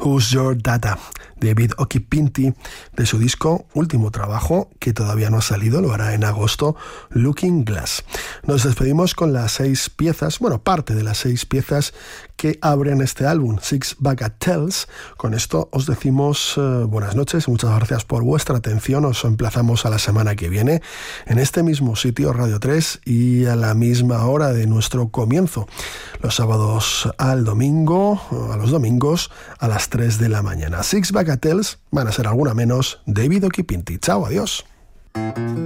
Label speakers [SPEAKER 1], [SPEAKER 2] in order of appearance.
[SPEAKER 1] Who's Your Dada, David Occhipinti, de su disco, último trabajo, que todavía no ha salido, lo hará en agosto, Looking Glass. Nos despedimos con las 6 piezas, parte de las 6 piezas que abren este álbum, Six Bagatelles. Con esto os decimos buenas noches, muchas gracias por vuestra atención, os emplazamos a la semana que viene, en este mismo sitio, Radio 3, y a la misma hora de nuestro comienzo, los sábados a los domingos, a las 3 de la mañana. Six Bagatelles van a ser alguna menos, David Occhipinti. Chao, adiós.